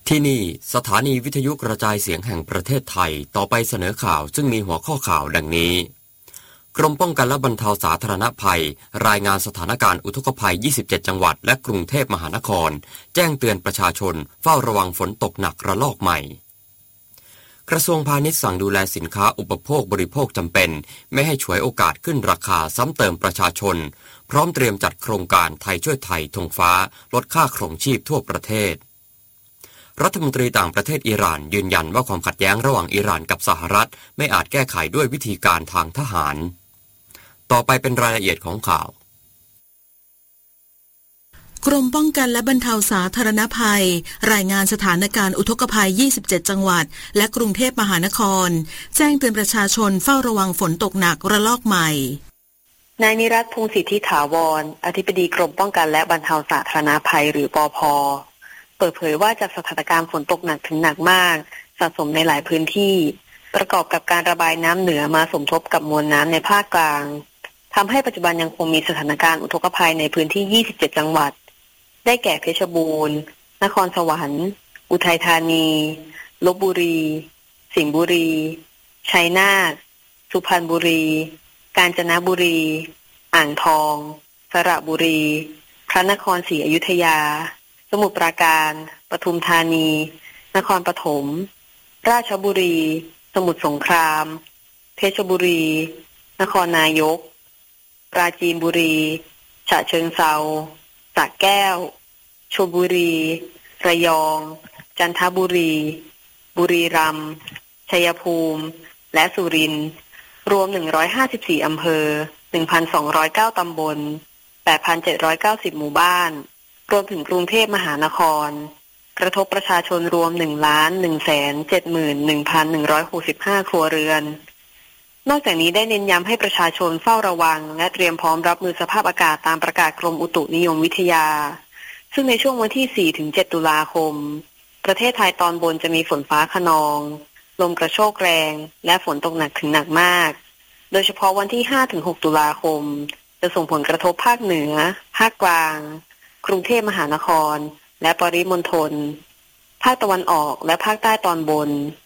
ที่นี่สถานีวิทยุกระจายเสียงแห่งประเทศไทยต่อไปเสนอข่าวซึ่งมีหัวข้อข่าวดังนี้กรมป้องกันและบรรเทาสาธารณภัยรายงานสถานการณ์อุทกภัย27จังหวัดและกรุงเทพมหานครแจ้งเตือนประชาชนเฝ้าระวังฝนตกหนักระลอกใหม่กระทรวงพาณิชย์สั่งดูแลสินค้าอุปโภคบริโภคจำเป็นไม่ให้ฉวยโอกาสขึ้นราคาซ้ำเติมประชาชนพร้อมเตรียมจัดโครงการไทยช่วยไทยธงฟ้าลดค่าครองชีพทั่วประเทศรัฐมนตรีต่างประเทศอิหร่านยืนยันว่าความขัดแย้งระหว่างอิหร่านกับสหรัฐไม่อาจแก้ไขด้วยวิธีการทางทหารต่อไปเป็นรายละเอียดของข่าวกรมป้องกันและบรรเทาสาธารณภัยรายงานสถานการณ์อุทกภัย27จังหวัดและกรุงเทพมหานครแจ้งเตือนประชาชนเฝ้าระวังฝนตกหนักระลอกใหม่นายนิรัตน์ พงษ์สิทธิถาวรอธิบดีกรมป้องกันและบรรเทาสาธารณภัยหรือปภ.เปิดเผยว่าจากสถานการณ์ฝนตกหนักถึงหนักมากสะสมในหลายพื้นที่ประกอบกับการระบายน้ำเหนือมาสมทบกับมวลน้ำในภาคกลางทำให้ปัจจุบันยังคงมีสถานการณ์อุทกภัยในพื้นที่27จังหวัดได้แก่เพชรบูรณ์นครสวรรค์อุทัยธานีลพบุรีสิงห์บุรีชัยนาทสุพรรณบุรีกาญจนบุรีอ่างทองสระบุรีพระนครศรีอยุธยาสมุทรปราการปทุมธานีนครปฐมราชบุรีสมุทรสงครามเพชรบุรีนครนายกปราจีนบุรีฉะเชิงเทราสระแก้วชลบุรีระยองจันทบุรีบุรีรัมย์ชัยภูมิและสุรินทร์รวม154อำเภอ 1,209 ตำบล 8,790 หมู่บ้านรวมถึงกรุงเทพมหานครกระทบประชาชนรวม 1,171,165 ครัวเรือนนอกจากนี้ได้เน้นย้ำให้ประชาชนเฝ้าระวังและเตรียมพร้อมรับมือสภาพอากาศตามประกาศกรมอุตุนิยมวิทยาซึ่งในช่วงวันที่ 4-7 ตุลาคมประเทศไทยตอนบนจะมีฝนฟ้าคะนองลมกระโชกแรงและฝนตกหนักถึงหนักมากโดยเฉพาะวันที่ 5-6 ตุลาคมจะส่งผลกระทบภาคเหนือภาคกลางกรุงเทพมหานครและปริมณฑลภาคตะวันออกและภาคใต้ตอนบน